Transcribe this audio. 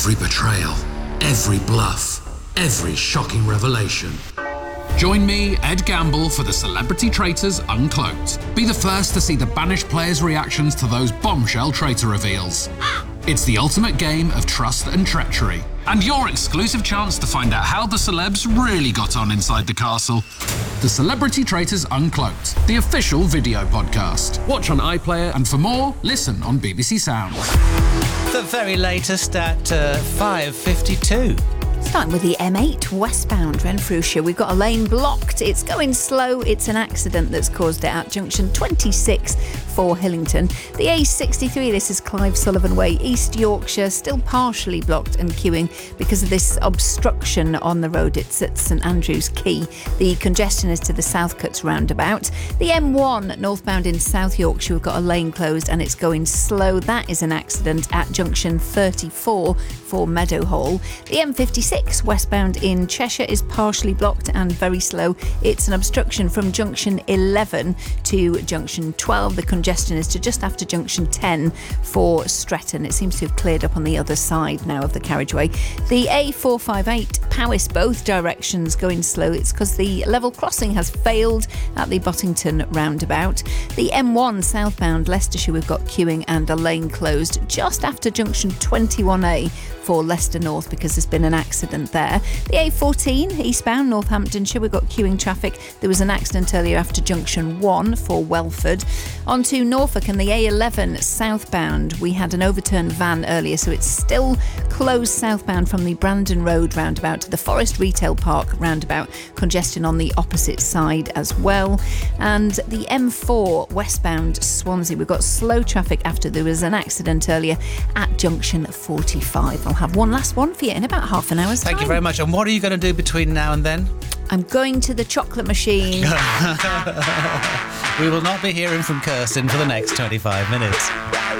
Every betrayal, every bluff, every shocking revelation. Join me, Ed Gamble, for the Celebrity Traitors Uncloaked. Be the first to see the Banished players' reactions to those bombshell traitor reveals. It's the ultimate game of trust and treachery, and your exclusive chance to find out how the celebs really got on inside the castle. The Celebrity Traitors Uncloaked, the official video podcast. Watch on iPlayer, and for more, listen on BBC Sound. The very latest at 5:52. Starting with the M8 westbound Renfrewshire, we've got a lane blocked. It's going slow. It's an accident that's caused it at junction 26 for Hillington. The A63, this is Clive Sullivan Way, East Yorkshire, still partially blocked and queuing because of this obstruction on the road. It's at St Andrew's Quay. The congestion is to the South Cuts roundabout. The M1 northbound in South Yorkshire, we've got a lane closed and it's going slow. That is an accident at junction 34 for Meadowhall. The M56 westbound in Cheshire is partially blocked and very slow. It's an obstruction from junction 11 to junction 12. The congestion is to just after junction 10 for Stretton. It seems to have cleared up on the other side now of the carriageway. The A458 Powys, both directions going slow. It's because the level crossing has failed at the Bottington roundabout. The M1 southbound Leicestershire, we've got queuing and a lane closed just after junction 21A for Leicester North because there's been an accident there. The A14 eastbound Northamptonshire, we've got queuing traffic. There was an accident earlier after junction 1 for Welford. On to Norfolk and the A11 southbound. We had an overturned van earlier, so it's still closed southbound from the Brandon Road roundabout to the Forest Retail Park roundabout. Congestion on the opposite side as well. And the M4 westbound Swansea, we've got slow traffic after there was an accident earlier at junction 45. I'll have one last one for you in about half an hour's time. Thank you very much. And what are you going to do between now and then? I'm going to the chocolate machine. We will not be hearing from Kirsten for the next 25 minutes.